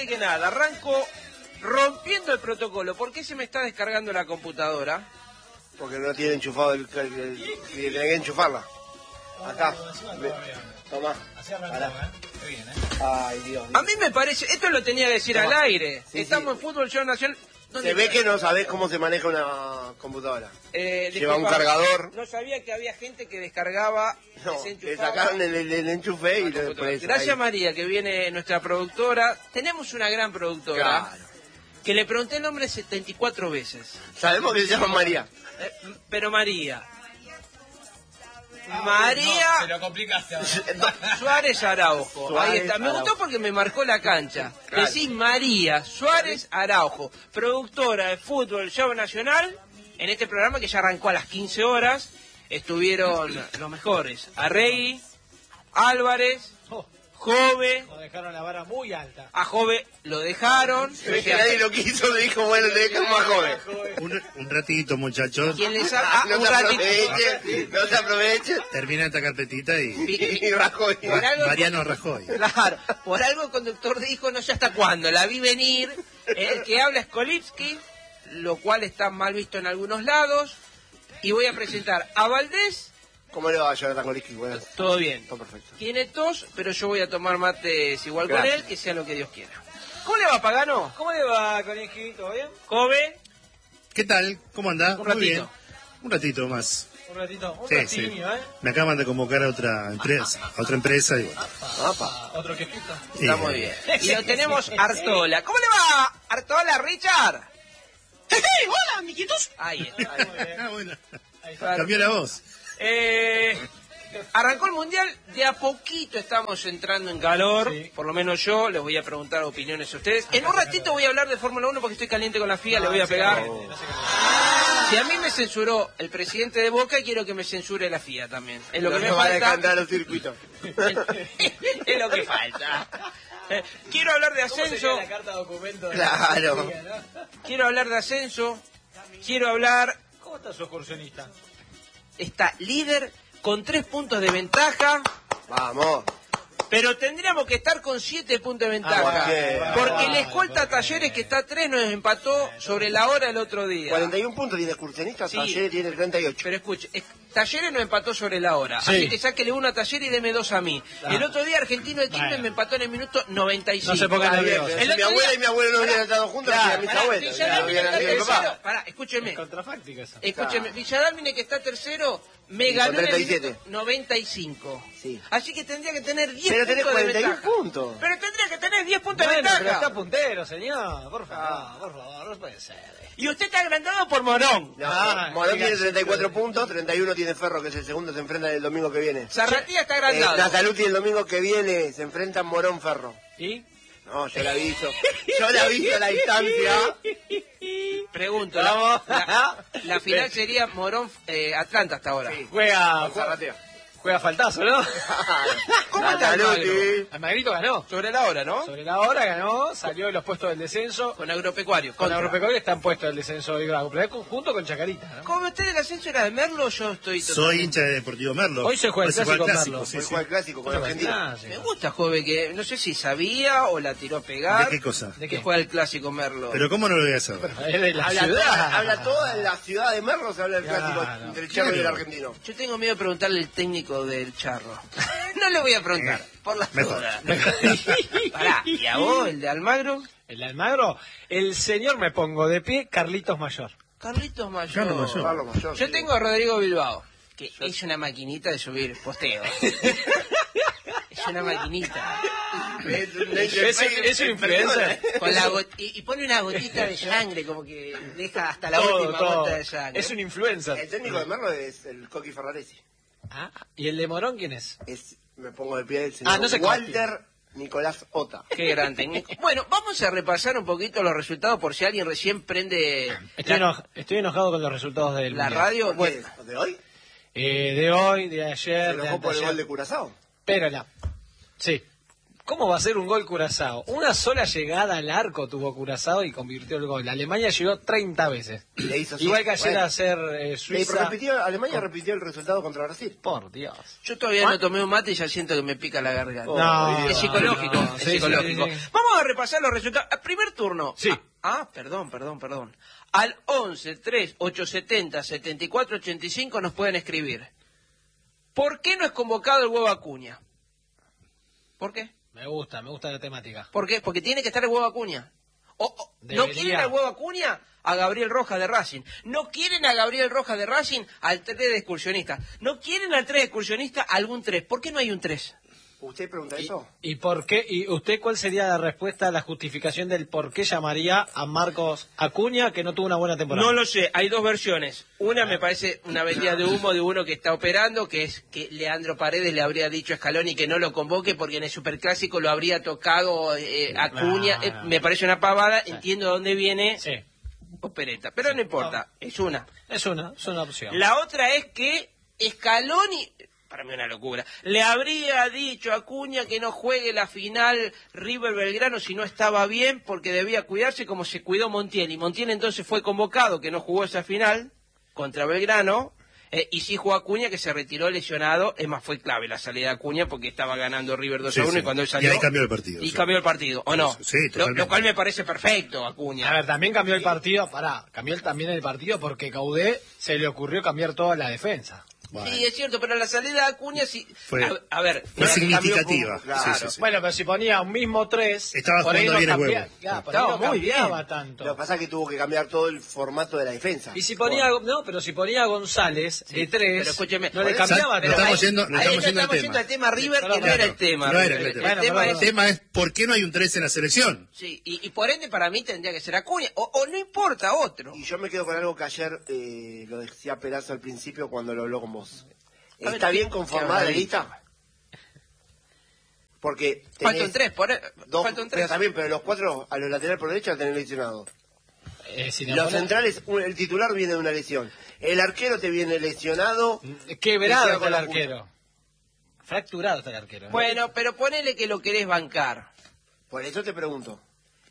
que nada, arranco rompiendo el protocolo. ¿Por qué se me está descargando la computadora? Porque no tiene enchufado y tiene que enchufarla. Acá. Tomá. Ay, Dios. A mí me parece, esto lo tenía que decir al aire. Sí, Estamos sí. en Fútbol Show Nacional. Se ve que no sabés cómo se maneja una computadora. Lleva un disculpa, cargador. No sabía que había gente que descargaba, No, desenchufaba. le sacaron el enchufe y después. Gracias ahí. María, que viene nuestra productora. Tenemos una gran productora. Claro. Que le pregunté el nombre 74 veces. Sabemos que se llama María. Pero María. María No, te lo complicaste ahora. Suárez Araujo. Suárez Ahí está. Me gustó Araujo. porque me marcó la cancha. Claro. Decís María Suárez Araujo, productora de Fútbol Show Nacional. En este programa que ya arrancó a las 15 horas. Estuvieron los mejores. Arregui, Álvarez, Jove. Nos dejaron la vara muy alta. A Jove lo dejaron. Se ve que nadie lo quiso, le dijo, bueno, te dejan más joven. Un ratito, muchachos. ¿Quién les ha... No un se ratito. aproveche, no se aproveche. Termina esta carpetita y Y Rajoy. Por algo- Mariano Rajoy. Claro, por algo el conductor dijo, no sé hasta cuándo, la vi venir. El que habla es Kolipsky, lo cual está mal visto en algunos lados. Y voy a presentar a Valdés. ¿Cómo le va a llevar a Coliski? Bueno, Todo bien. todo perfecto. Tiene tos, pero yo voy a tomar mates igual Gracias. con él, que sea lo que Dios quiera. ¿Cómo le va, Pagano? ¿Cómo le va, Coneji? ¿Todo bien? Jove, ¿Qué tal? ¿Cómo anda? Un Muy ratito. bien. Un ratito más. Un ratito. Un Sí, ratinho, sí. Me acaban de convocar a otra empresa y bueno. Apa. Otro quejito. está muy bien. Y lo tenemos Artola. ¿Cómo le va, Artola, Richard? Hola, amiguitos. Ahí está. Ah, bueno. Ahí está. Cambió la voz. Arrancó el Mundial, de a poquito estamos entrando en calor, Sí. por lo menos yo, les voy a preguntar opiniones a ustedes. En un ratito voy a hablar de Fórmula 1 porque estoy caliente con la FIA, le voy a pegar. Si a mí me censuró el presidente de Boca, quiero que me censure la FIA también. Es lo que me No va a falta. dejar entrar a los circuitos. Es lo que falta. Quiero hablar de ¿Cómo sería ascenso, la carta documento? Claro. quiero hablar de ascenso, quiero hablar... ¿Cómo está su excursionista? Está líder con 3 puntos de ventaja. Vamos. Pero tendríamos que estar con 7 puntos de ventaja. Porque el escolta Talleres, que está a 3, nos empató sobre la hora el otro día. 41 puntos tiene excursionista, Sí. Talleres tiene 38. Pero escuche, Talleres nos empató sobre la hora. Sí. Así que sáquele 1 a Talleres y deme 2 a mí. Claro. El otro día Argentino de Quilmes Bueno. me empató en el minuto 95. No se pongan Está bien, nerviosos. pero El si mi otro abuela día- y mi abuelo no hubieran estado juntos, Pará, eran mis pará, abuelos. Villa ya Dálmine hubieran está sido mi tercero. papá. Pará, escúcheme. Contrafáctico eso. Escúcheme, Villa Dálmine, que está tercero, me Sí, ganó con en el 37. minuto 95. Sí. Así que tendría que tener 10 Pero tenés puntos de 41 ventaja. puntos. Pero tendría que tener 10 puntos de Bueno, pero ventaja. está puntero, señor. Por favor, no puede ser. Y usted está agrandado por Morón. No, Ah, Morón tiene diga, 34 puntos, 31 tiene Ferro, que es el segundo, se enfrenta el domingo que viene. Zarratía está agrandado. Nazaluti el domingo que viene se enfrentan Morón Ferro. ¿Y? No, yo la aviso. Yo la aviso a la distancia. Pregunto, Vamos. la final sería Morón Atlanta hasta ahora. Juega faltazo, ¿no? ¿Cómo está el Magro? Nazaluti. Almagrito ganó. Sobre la hora, ¿no? Sobre la hora ganó, salió de los puestos del descenso. Con Agropecuario. Con contra. Agropecuario está en puesto del descenso de Bravo, pero junto con Chacarita, ¿no? ¿Cómo usted el ascenso era de Merlo? Yo estoy Soy hincha de Deportivo Merlo. Hoy se juega el clásico Merlo. sí, Hoy sí. juega el clásico con Argentina. Me gusta, joven, que no sé si sabía o la tiró a pegar. ¿De qué cosa? ¿De Que qué? juega el clásico Merlo. Pero ¿cómo no lo voy a saber? Es de la Habla ciudad. toda la ciudad de Merlo, se habla del clásico Claro. entre el Charro y el argentino. Yo tengo miedo de preguntarle al técnico del Charro. No le voy a preguntar, por las Mejor. dudas. Pará, ¿y a vos, el de Almagro? El de Almagro, el señor me pongo de pie, Carlitos Mayor. Carlitos Mayor. Carlos Mayor. Carlos Mayor, Yo sí. tengo a Rodrigo Bilbao, que es una maquinita de subir posteo. Es una maquinita. Es un influencer. Con la y pone una gotita de sangre, como que deja hasta la última Todo. gota de sangre. Es un influencer. El técnico de Merlo es el Coqui Ferraresi. Ah, ¿y el de Morón quién es? Me pongo de pie el señor Ah, no se Walter Nicolás Ota. Qué gran técnico. Bueno, vamos a repasar un poquito los resultados por si alguien recién prende Estoy enojado con los resultados del la Mundial. radio. Bueno, ¿De hoy? De hoy, de Se ayer, de enojó por el anteayer. gol de Curazao. Pero sí. ¿Cómo va a ser un gol Curazao? Una sola llegada al arco tuvo Curazao y convirtió el gol. Alemania llegó 30 veces. Le hizo así. Igual que ayer Bueno. a ser Suiza. Alemania repitió el resultado contra Brasil. Por Dios. Yo todavía no tomé un mate y ya siento que me pica la garganta. No, es psicológico. no, Es sí, psicológico. sí, sí. Vamos a repasar los resultados. Primer turno. Sí. Perdón. Al 11 3 870 74 85 nos pueden escribir. ¿Por qué no es convocado el Huevo Acuña? ¿Por qué? Me gusta la temática. ¿Por qué? Porque tiene que estar el Huevo Acuña. ¿No Debería. quieren al Huevo Acuña? A Gabriel Rojas de Racing. ¿No quieren a Gabriel Rojas de Racing? Al 3 de excursionista. ¿No quieren al 3 de excursionista? Algún 3. ¿Por qué no hay un 3? ¿Usted pregunta eso? ¿Y por qué? ¿Y usted cuál sería la respuesta a la justificación del por qué llamaría a Marcos Acuña, que no tuvo una buena temporada? No lo sé, hay dos versiones. Una me parece una vendida de humo de uno que está operando, que es que Leandro Paredes le habría dicho a Scaloni que no lo convoque porque en el Superclásico lo habría tocado Acuña. Me parece una pavada, entiendo de dónde viene Sí, opereta, pero no importa, es una. es una opción. La otra es que Scaloni, para mí una locura, le habría dicho a Acuña que no juegue la final River Belgrano si no estaba bien porque debía cuidarse como se cuidó Montiel. Y Montiel entonces fue convocado, que no jugó esa final contra Belgrano, y sí jugó Acuña, que se retiró lesionado. Es más, fue clave la salida de Acuña porque estaba ganando River 2-1 y cuando él salió... Y ahí cambió el partido. Y sí. cambió el partido, ¿o no? Sí, totalmente. Lo cual me parece perfecto, Acuña. A ver, también cambió el partido, cambió también el partido porque Caudé se le ocurrió cambiar toda la defensa. Bueno, Sí, es cierto, pero la salida de Acuña sí... Fue- a ver... fue era que cambió significativa. como- Claro. Sí, sí, sí. Bueno, pero si ponía un mismo 3, Estaba por ahí jugando no bien el cambia- huevo. ya, por ahí Estaba no muy cambiaba bien. tanto. Lo que pasa es que tuvo que cambiar todo el formato de la defensa. Y si ponía, pero si ponía a González de 3, pero escúcheme, no le por eso- cambiaba Nos tanto. estamos yendo al estamos tema. yendo al tema River, que no Claro, era el tema. no era River. el tema. El tema Bueno, El es... tema es ¿por qué no hay un 3 en la selección? Sí, y por ende para mí tendría que ser Acuña, o no importa otro. Y yo me quedo con algo que ayer lo decía Perazo al principio cuando lo habló con vos. A ver, ¿Está bien ¿qué conformada la habrá lista? Porque Faltan tres, dos, faltan pero tres. también, pero los cuatro a los laterales por derecha tenés lesionados. Si Los centrales, el titular viene de una lesión. El arquero te viene lesionado. Quebrado Y está el la arquero. Fracturado está el arquero. Bueno, pero ponele que lo querés bancar. Por eso te pregunto.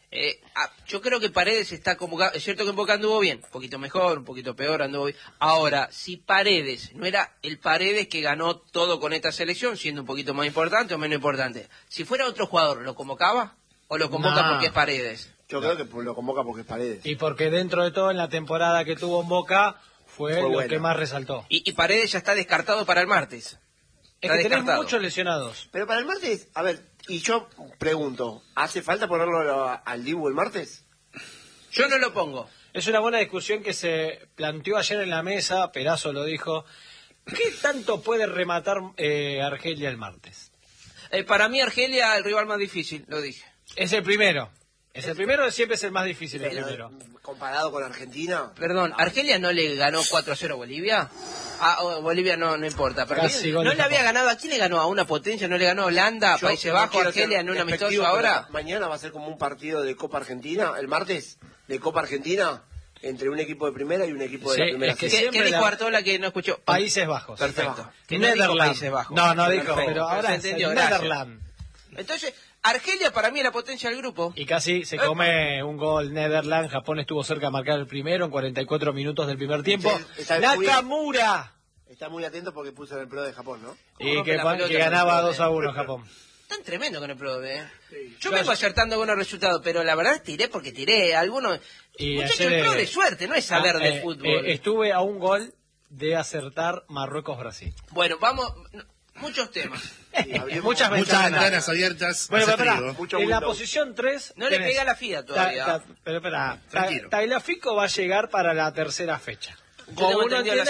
Yo creo que Paredes está convocado. Es cierto que en Boca anduvo bien, un poquito mejor, un poquito peor, anduvo bien. Ahora, si Paredes no era el Paredes que ganó todo con esta selección, siendo un poquito más importante o menos importante, si fuera otro jugador, ¿lo convocaba? ¿O lo convoca No. porque es Paredes? Yo creo que lo convoca porque es Paredes. Y porque dentro de todo en la temporada que tuvo en Boca fue lo buena. que más resaltó. Y Paredes ya está descartado para el martes. Es Está que tenés descartado. muchos lesionados. Pero para el martes, a ver, y yo pregunto, ¿hace falta ponerlo al Dibu el martes? Yo no lo pongo. Es una buena discusión que se planteó ayer en la mesa, Perazo lo dijo. ¿Qué tanto puede rematar Argelia el martes? Para mí Argelia el rival más difícil, lo dije. Es el primero. Siempre es el más difícil, el Pero, primero. comparado con Argentina. Perdón, ¿Argelia no le ganó 4-0 a Bolivia? Bolivia no importa. Pero Casi ¿no gol de le había Japón. ganado? ¿A quién le ganó? ¿A una potencia? ¿No le ganó a Holanda, Yo Países no Bajos, quiero Argelia ser en un amistoso despectivo, ahora? pero mañana va a ser como un partido de Copa Argentina, el martes, de Copa Argentina, entre un equipo de primera y un equipo de Sí, la primera. es que ¿Qué siempre dijo la- Artola que no escuchó? Países Bajos. Perfecto. Que no dijo Netherlands. Países Bajos. No dijo, Perfecto. pero ahora Se es entendió, el gracias. Netherlands. Entonces, Argelia para mí es la potencia del grupo. Y casi se come un gol Netherlands. Japón estuvo cerca de marcar el primero en 44 minutos del primer tiempo. Sí, está muy- Nakamura. Está muy atento porque puso en el pro de Japón, ¿no? Y rompe que, la pelota que ganaba con el 2-1 Japón. Tan tremendo con el PRODE, Yo vengo acertando buenos resultados, pero la verdad tiré porque tiré. Algunos... Y Muchachos, ayer, el PRODE es suerte, no es saber de fútbol. Estuve a un gol de acertar Marruecos-Brasil. Bueno, vamos... Muchos temas. abrimos Muchas Muchas ventanas. ventanas abiertas. Bueno, hace pero frío. pará, Mucho en la window. posición 3... No le pega la FIA todavía. Pero espera, Tranquilo. Tagliafico va a llegar para la tercera fecha. tengo Como uno entendido la entiende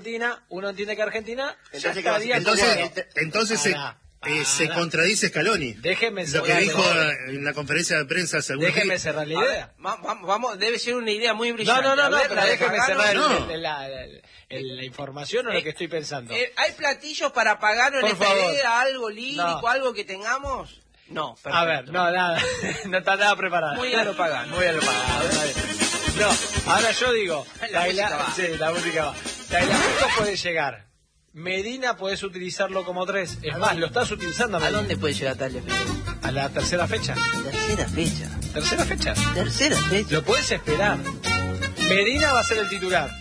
que segunda. Argentina ya Entonces, ¿qué va a estaría hacer? Entonces se Pará. contradice Scaloni. Déjeme Lo que cerrar, dijo ¿no? en la conferencia de prensa hace algunos Déjeme días. cerrar la A ver, idea. vamos, debe ser una idea muy brillante. No, A ver, pero la de déjeme Pagano. cerrar No. la información o lo que estoy pensando. ¿Hay platillos para Pagano en Por esta favor. idea? ¿Algo lírico? No. ¿Algo que tengamos? No, perfecto. A ver, no, nada, no está nada preparado. Muy a lo Pagano. Muy a lo Pagano, está bien. No, ahora yo digo, La música va. sí, la música va. Tagliafico puede llegar Medina podés utilizarlo como 3. Es más, lo estás utilizando a ¿A Medina. dónde puede llegar Tagliafico? A la tercera fecha. Tercera fecha. Tercera fecha. Tercera fecha. Lo podés esperar. Medina va a ser el titular.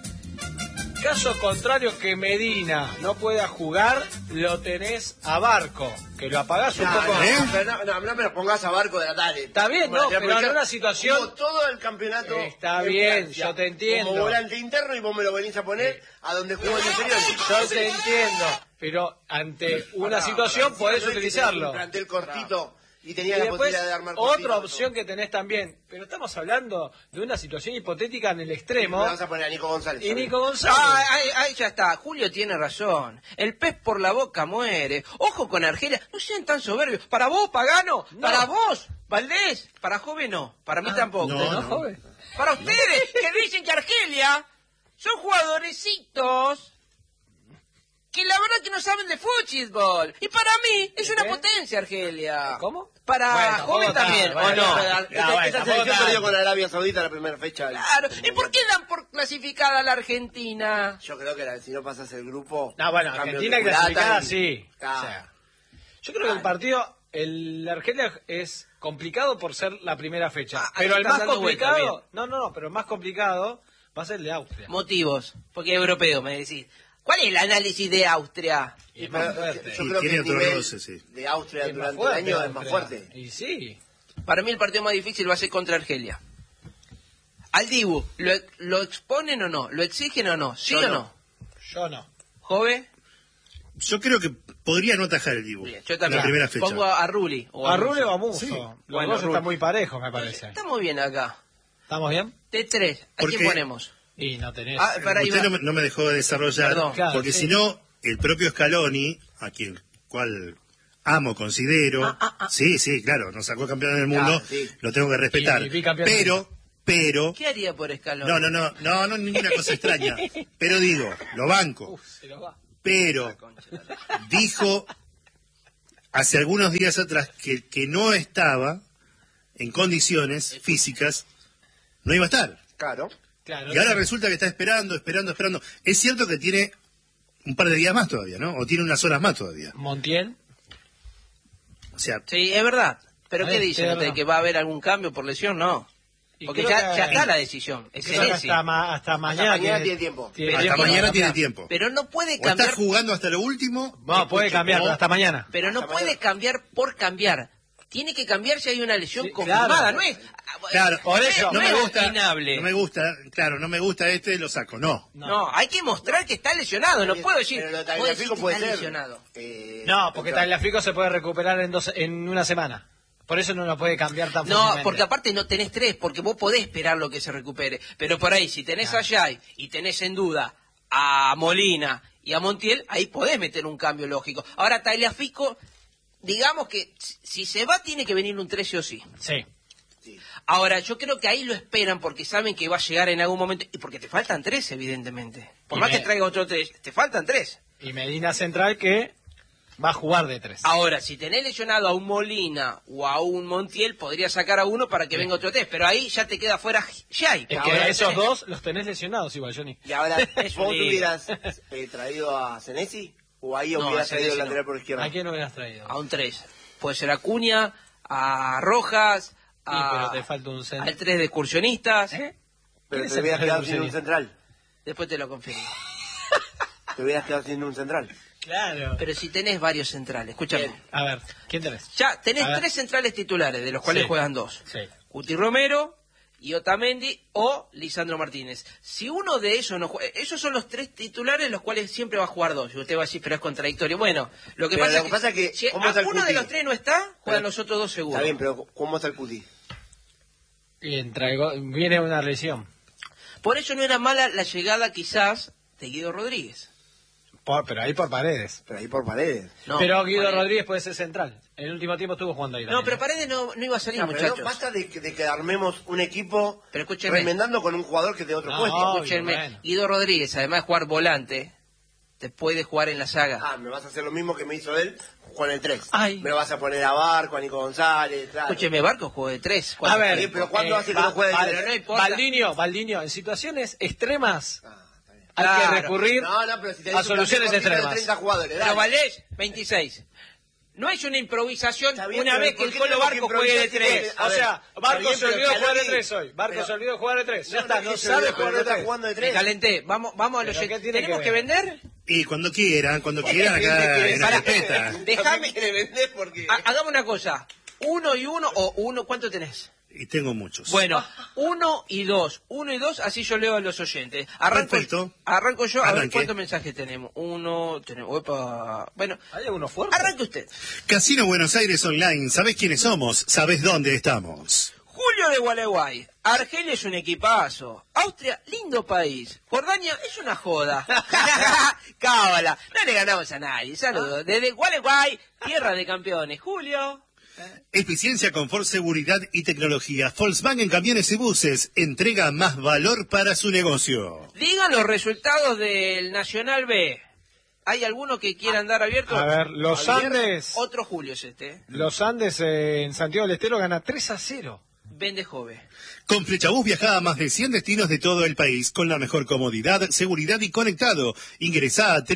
Caso contrario que Medina no pueda jugar, lo tenés a Barco, que lo apagás un poco. Pero no me lo pongas a Barco de la tarde. Está bien, no, pero en una situación... Como todo el campeonato. Está en bien, Francia, yo te entiendo. Como volante interno y vos me lo venís a poner a donde jugó en inferior. Yo te entiendo, pero ante una situación podés utilizarlo. Un plantel cortito y tenía Y la después, posibilidad de armar otra cortito. opción que tenés también, pero estamos hablando de una situación hipotética en el Me extremo. vas a poner a Nico González. Y Nico González. Ahí ya está. Julio tiene razón. El pez por la boca muere. Ojo con Argelia. No sean tan soberbios. Para vos, Pagano. No. Para vos, Valdés. Para Joven no. Para mí tampoco. ¿No, joven? Para ustedes, que dicen que Argelia son jugadorecitos que la verdad que no saben de fútbol. Y para mí es una ¿Qué? potencia Argelia. ¿Cómo? Para Bueno, Joven tampoco también, tanto, ¿o bueno, no? bueno. Esta selección tampoco perdió con Arabia Saudita la primera fecha. Claro. ¿Y por qué dan por clasificada a la Argentina? Yo creo que si no pasas el grupo... No, bueno, cambio Argentina de culata clasificada y- sí. Claro. O sea, yo creo que el partido, el Argelia es complicado por ser la primera fecha. Ah, ahí pero el están más dando vuelta, complicado, no, pero el más complicado va a ser el de Austria. Motivos. Porque es europeo, me decís. ¿Cuál es el análisis de Austria? Y es más Pero, fuerte. yo Y creo que tiene el otro nivel roce, sí. de Austria Es más durante el año es más Austria. fuerte. Y sí. Para mí el partido más difícil va a ser contra Argelia. Al Dibu, ¿lo exponen o no? ¿Lo exigen o no? ¿Sí Yo o no. no? Yo no. ¿Jove? Yo creo que podría no atajar el Dibu. Bien, yo en también. la primera fecha. Pongo a Rulli. A Rubio o a Muso. Sí. Los Bueno, dos Rulli. están muy parejos, me parece. Estamos bien acá. ¿Estamos bien? T3. ¿A Porque- quién ponemos? Y no tenés. Ah, para ahí Usted va. no me dejó desarrollar, Perdón. Claro, porque sí. si no, el propio Scaloni, a quien cual amo, considero, sí, claro, nos sacó campeón del mundo, Claro, sí. lo tengo que respetar, Y bicampeón del pero, ¿Qué haría por Escalón? no, ninguna cosa extraña, pero digo, lo banco, Se lo va. pero dijo hace algunos días atrás que no estaba en condiciones físicas, no iba a estar. Claro. Claro. Y ahora resulta que está esperando. Es cierto que tiene un par de días más todavía, ¿no? O tiene unas horas más todavía. Montiel. O sea, Sí, es verdad. ¿Pero A qué ver, dicen es ustedes? verdad. ¿Que va a haber algún cambio por lesión? No. Y Porque creo ya que- está la decisión. Es Creo que Senesi. hasta mañana, mañana tiene tiempo. hasta Pero mañana no, tiene no, tiempo. Pero no puede O está cambiar. jugando hasta lo último. No, puede cambiar, pero hasta mañana. Pero no Hasta puede mañana. cambiar por cambiar. Tiene que cambiar si hay una lesión Sí, confirmada, claro. ¿no es? Claro, por eso. no me gusta. opinable. No me gusta, claro, no me gusta lo saco. No. No, hay que mostrar que está lesionado. No puedo decir. Pero lo de puedo decir Tagliafico que puede está ser. lesionado. No, porque entra- Tagliafico se puede recuperar en una semana. Por eso no lo puede cambiar tan No, fácilmente. porque aparte no tenés tres, porque vos podés esperar lo que se recupere. Pero por ahí, si tenés a Yay y tenés en duda a Molina y a Montiel, ahí podés meter un cambio lógico. Ahora, Tagliafico, digamos que si se va, tiene que venir un 13 o sí. Sí. Ahora, yo creo que ahí lo esperan porque saben que va a llegar en algún momento. Y porque te faltan 3, evidentemente. Por Y más me- que traiga otro 3, te faltan 3. Y Medina Central que va a jugar de 3. Ahora, si tenés lesionado a un Molina o a un Montiel, podría sacar a uno para que venga otro 3. Pero ahí ya te queda fuera Yay. Es Ahora, que esos dos los tenés lesionados igual, Johnny. Y ahora, Es ¿vos un lío. hubieras traído a Senesi? ¿O ahí No, hubieras a traído el Senesi no. lateral por izquierda? ¿A quién no hubieras traído? A un 3. Puede ser a Acuña, a Rojas, pero te falta un centro. al 3 de excursionistas. Pero ¿Quién es te hubieras el quedado central sin un de central. Después te lo confirmo. Te hubieras quedado sin un central. Claro. Pero si tenés varios centrales, escúchame. Bien. A ver, ¿quién tenés? Ya tenés A ver. 3 centrales titulares, de los cuales Sí. juegan 2. Sí. Cuti Romero, y Otamendi o Lisandro Martínez. Si uno de ellos no juega, esos son los 3 titulares los cuales siempre va a jugar 2. Y usted va a decir, pero es contradictorio. Bueno, lo que Pero pasa, lo que pasa es que, si ¿cómo está el uno de Cuti? los 3 no está, juegan Pero- los otros 2 seguros. Está bien, pero ¿cómo está el Cuti? Y viene una lesión. Por eso no era mala la llegada quizás de Guido Rodríguez. Pero ahí por Paredes. Pero ahí por Paredes. No, pero Guido Paredes. Rodríguez puede ser central. En el último tiempo estuvo jugando ahí. No, también, pero ¿eh? Paredes no iba a salir, No, pero muchachos. no basta de que armemos un equipo Pero escúcheme. remendando con un jugador que es de otro No, puesto. obvio, Escúchenme, bueno. Guido Rodríguez, además de jugar volante, te puede jugar en la saga. Ah, me vas a hacer lo mismo que me hizo él con el 3. Ay. Me lo vas a poner a Barco, a Nico González, claro. Escúcheme, Barco jugó de 3. A ver, Sí, pero ¿cuándo hace que no juegue de Pero tres? no importa. Valdinio, en situaciones extremas, Ah, está bien. hay que Claro. recurrir No, pero si tenés a un soluciones plantel cortito de extremas. 30 jugadores, Pero dale. Valés, 26. No es una improvisación Está bien, una pero vez que ¿por el qué Colo tenemos Barco que juegue de improvisar si 3. A O ver, sea, está Barco bien, se pero olvidó de jugar de Scaloni- 3 hoy. Barco pero- se olvidó de jugar de 3. Ya No, está, no no se sabe olvidó, jugar pero de no está 3. jugando de Me 3. calenté. Vamos a los... ¿Pero qué tiene ¿Tenemos que que ver? vender? Y cuando quieran acá en la Pará, carpeta. déjame... quiere vender porque... Hagamos una cosa. 1 y 1 o 1, ¿cuánto tenés? Y tengo muchos. Bueno, 1 y 2. 1 y 2, así yo leo a los oyentes. Perfecto. Arranco yo, a ver Arranque. cuántos mensajes tenemos. 1, tenemos... Opa. Bueno, ¿Hay alguno fuerte? arranque usted. Casino Buenos Aires Online. ¿Sabés quiénes somos? ¿Sabés dónde estamos? Julio de Gualeguay. Argelia es un equipazo. Austria, lindo país. Jordania es una joda. Cábala. No le ganamos a nadie. Saludos. Desde Gualeguay, tierra de campeones. Julio. Eficiencia, confort, seguridad y tecnología. Volkswagen Camiones y Buses entrega más valor para su negocio. Digan los resultados del Nacional B. ¿Hay alguno que quiera andar abierto? A ver, los Andes. Otro Julio es este. Los Andes en Santiago del Estero gana 3-0. Vende Jove. Con Flechabús viaja a más de 100 destinos de todo el país con la mejor comodidad, seguridad y conectado. Ingresá a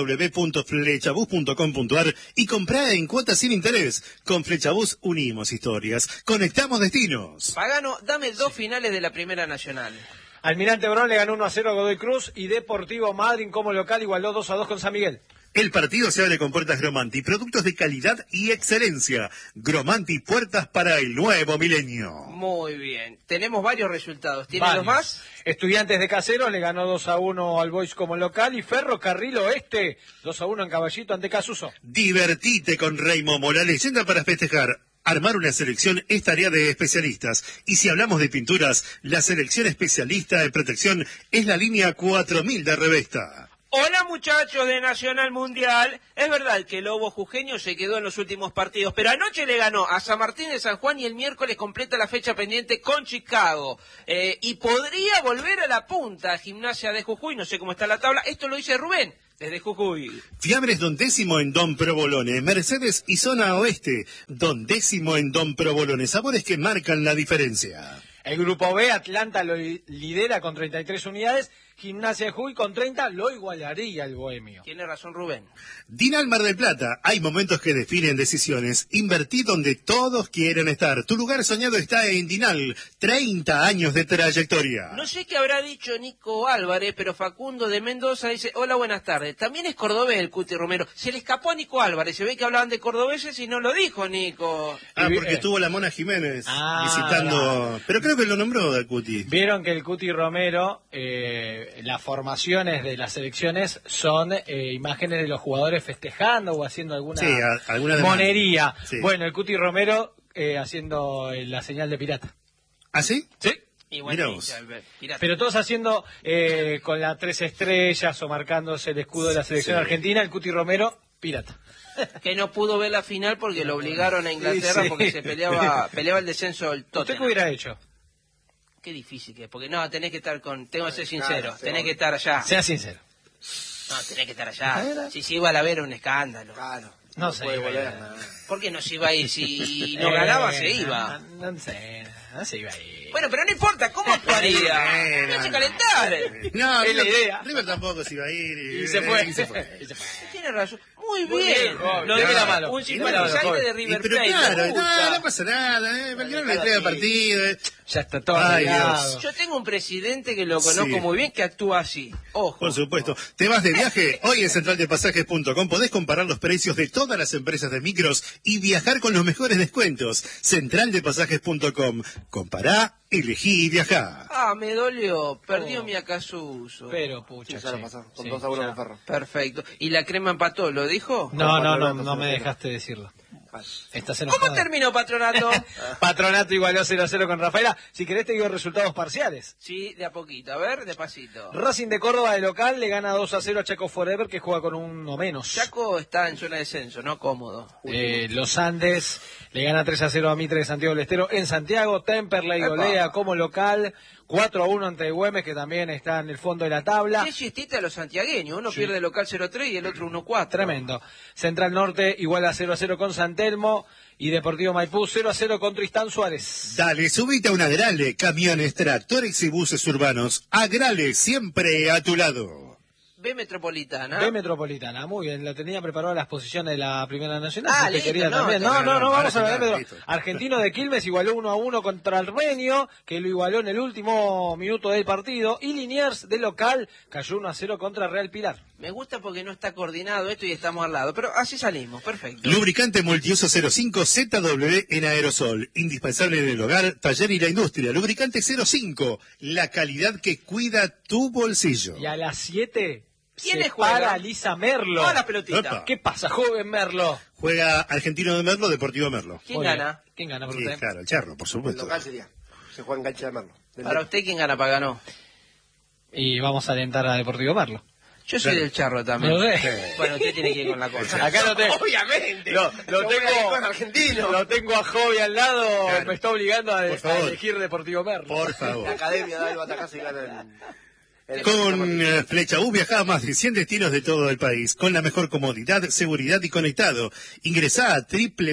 www.flechabús.com.ar y comprá en cuotas sin interés. Con Flechabús unimos historias, conectamos destinos. Pagano, dame 2 finales de la Primera Nacional. Almirante Brown le ganó 1-0 a Godoy Cruz y Deportivo Madryn como local igualó 2-2 con San Miguel. El partido se abre con puertas Gromanti, productos de calidad y excelencia. Gromanti, puertas para el nuevo milenio. Muy bien. Tenemos varios resultados. ¿Tienen Varios. los más? Estudiantes de Caseros le ganó 2-1 al Boys como local y Ferrocarril Oeste 2-1 en Caballito ante Casuso. Divertite con Rey Momo, la leyenda para festejar. Armar una selección es tarea de especialistas. Y si hablamos de pinturas, la selección especialista en protección es la línea 4000 de Revesta. Hola muchachos de Nacional Mundial. Es verdad que el Lobo Jujeño se quedó en los últimos partidos, pero anoche le ganó a San Martín de San Juan y el miércoles completa la fecha pendiente con Chicago. Y podría volver a la punta, Gimnasia de Jujuy, no sé cómo está la tabla. Esto lo dice Rubén, desde Jujuy. Fiambres Don Décimo en Don Provolone, Mercedes y Zona Oeste. Don Décimo en Don Provolone, sabores que marcan la diferencia. El grupo B, Atlanta lo lidera con 33 unidades. Gimnasia de Jujuy con 30 lo igualaría el Bohemio. Tiene razón Rubén. Dinal Mar del Plata, hay momentos que definen decisiones. Invertí donde todos quieren estar. Tu lugar soñado está en Dinal. 30 años de trayectoria. No sé qué habrá dicho Nico Álvarez, pero Facundo de Mendoza dice, hola, buenas tardes. También es cordobés el Cuti Romero. Se le escapó a Nico Álvarez. Se ve que hablaban de cordobeses y no lo dijo Nico. Porque estuvo la Mona Jiménez visitando... Claro. Pero creo que lo nombró del Cuti. Vieron que el Cuti Romero, las formaciones de las selecciones son imágenes de los jugadores festejando o haciendo alguna, Sí, alguna demanda. monería. Sí. Bueno, el Cuti Romero haciendo la señal de pirata. ¿Ah, sí? Sí. Y Mirá vos. mirá. Pero todos haciendo con las 3 estrellas o marcándose el escudo de la selección Sí. argentina, el Cuti Romero, pirata. Que no pudo ver la final porque lo obligaron a Inglaterra Sí. porque se peleaba el descenso del ¿Usted Tottenham. qué hubiera hecho? Qué difícil que es, porque no, tenés que estar tengo que ser sincero, Claro, tenés que estar allá. Sea sincero. No, tenés que estar allá. Si se iba a la ver un escándalo. Claro. No sé. puede volver. No. ¿Por qué no se iba a ir? Si no ganaba, se iba. No sé, no se iba a ir. Bueno, pero no importa, ¿cómo actuaría? Bueno, No hace calentar. No, Es la idea. River tampoco se iba a ir. Y se fue. Y se fue. Y se fue. Tiene razón. Muy Muy bien. bien, joven. Lo No de era malo. un No simpatizante era malo, de joven. River Pero Plate. claro, me gusta. no pasa nada, Belgrano le entrega el partido. Ya está todo Ay, arreglado. Dios. Yo tengo un presidente que lo conozco Sí. muy bien que actúa así. Ojo. Por supuesto. ¿Te vas de viaje? Hoy en centraldepasajes.com podés comparar los precios de todas las empresas de micros y viajar con los mejores descuentos. Centraldepasajes.com. Compará, elegí y viajá. Ah, me dolió. Perdió mi Acasuso. Pero, pucha, Sí, ya lo che. pasó. Con Sí, 2-1 ya. con Ferro. Perfecto. ¿Y la crema empató? ¿Lo dijo? No me dejaste decirlo. Estás ¿Cómo enojado. terminó, patronato? Patronato igualó 0-0 con Rafaela. Si querés te digo resultados parciales. Sí, de a poquito. A ver, despacito. Racing de Córdoba de local le gana 2-0 a Chaco Forever que juega con uno menos. Chaco está en zona de descenso, ¿no? Cómodo. Los Andes le gana 3-0 a Mitre de Santiago del Estero en Santiago. Temperley Epa. golea como local 4-1 ante Güemes, que también está en el fondo de la tabla. Qué siestita a los santiagueños. Uno Sí. pierde local 0-3 y el otro 1-4. Tremendo. Central Norte igual a 0-0 con San Telmo y Deportivo Maipú 0-0 con Tristán Suárez. Dale, subite a un Agrale, camiones, tractores y buses urbanos. Agrale, siempre a tu lado. B Metropolitana. B Metropolitana, muy bien, lo tenía preparado la exposición de la Primera Nacional. Ah, si usted listo, quería no, también. no, No, vamos a claro, ver. listo. Argentino de Quilmes igualó 1-1 contra el Reño, que lo igualó en el último minuto del partido. Y Liniers, de local, cayó 1-0 contra Real Pilar. Me gusta porque no está coordinado esto y estamos al lado, pero así salimos, perfecto. Lubricante multiuso 05 ZW en aerosol. Indispensable en el hogar, taller y la industria. Lubricante 05. La calidad que cuida tu bolsillo. Y a las 7 ¿Quiénes se para juegan? Lisa Merlo. Toda la pelotita. Opa. ¿Qué pasa, joven Merlo? Juega Argentino de Merlo, Deportivo Merlo. ¿Quién Muy bien. gana? ¿Quién gana por Sí, usted? claro, el Charro, por El supuesto. local sería. Se juega en cancha de Merlo. Para usted, ¿quién gana? Paganó. Y vamos a alentar a Deportivo Merlo. Yo soy Claro. del Charro también. No sé. Bueno, usted tiene que ir con la cosa. Acá lo tengo. Obviamente. Lo Yo voy a ir tengo. con argentino. Lo tengo a Jovi al lado. Claro. Me está obligando a Por favor. elegir Deportivo Merlo. Por La favor. academia da el batacazo y gana el Con Flecha Bus viaja a más de 100 destinos de todo el país, con la mejor comodidad, seguridad y conectado. Ingresá a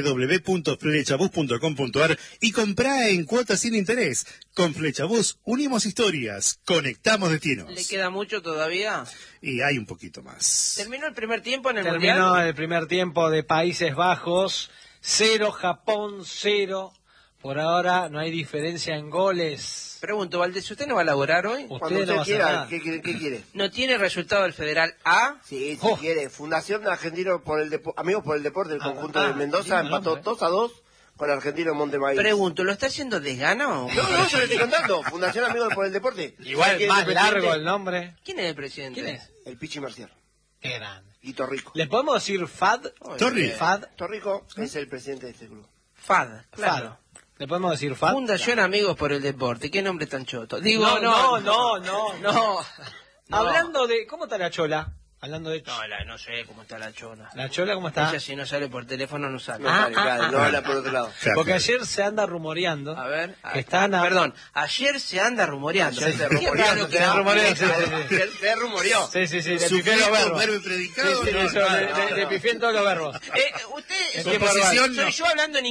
www.flechabus.com.ar y comprá en cuotas sin interés. Con Flechabus unimos historias, conectamos destinos. ¿Le queda mucho todavía? Y hay un poquito más. ¿Terminó el primer tiempo en el Terminó Mundial? el primer tiempo de Países Bajos. 0, Japón 0. Por ahora no hay diferencia en goles. Pregunto, Valdés, ¿usted no va a laborar hoy? Usted Cuando no usted va a hacer quiera, nada. ¿qué quiere? ¿No tiene resultado del Federal A? Sí, si Oh. quiere. Fundación Argentino por el Amigos por el Deporte del conjunto de Mendoza lindo empató nombre. 2-2 con Argentino en Montemaíz. Pregunto, ¿lo está haciendo desgano? No, yo le estoy contando. Fundación Amigos por el Deporte. Igual ¿Sabe quién más es el presidente? largo el nombre. ¿Quién es el presidente? ¿Quién es? El Pichi Marcial. Qué grande. Y Torrico. ¿Le podemos decir FAD? Torri. FAD. Torrico es el presidente de este club. FAD, claro. FAD. ¿Le podemos decir FAD? Fundación Amigos por el Deporte. ¿Qué nombre tan choto? Digo, no. No. Hablando de... ¿Cómo está la chola? Hablando de... No sé cómo está la chona. ¿La chola cómo está? Ella si no sale por teléfono no sale. No, sale, claro, no habla por otro lado. Claro, Porque claro. ayer se anda rumoreando... A ver. Que están Perdón, ayer se anda rumoreando. Ayer se Qué rumoreó, raro que se no. rumoreó, sí. Se rumoreó. Sí, le pifié Sujeto, los verbos. verbo y predicado. Sí, no, eso, no, le pifié en todos los verbos. Usted, En Su tiempo posición verbal. soy no. yo hablando en